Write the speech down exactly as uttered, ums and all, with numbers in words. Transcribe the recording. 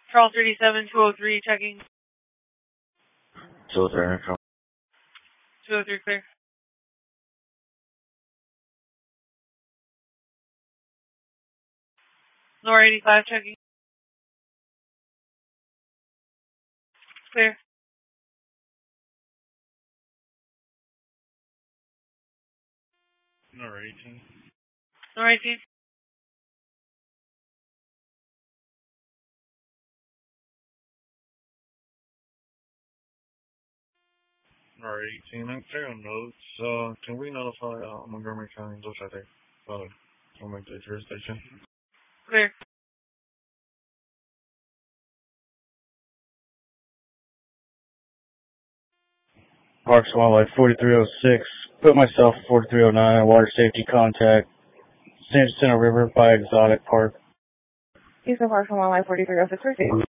Charles thirty-seven, two oh three, checking. two oh three, Charles. two oh three, clear. Nora eighty-five, checking. Clear. Nora eighteen. Nora eighteen. Nora eighteen. I'm clearing notes. Uh, can we notify uh, Montgomery County and Dulce State? Uh, we'll make the jurisdiction. Clear. Parks Wildlife forty-three oh six. Put myself forty-three oh nine. Water safety contact. San Jacinto River by Exotic Park. Houston Parks Wildlife forty-three oh six.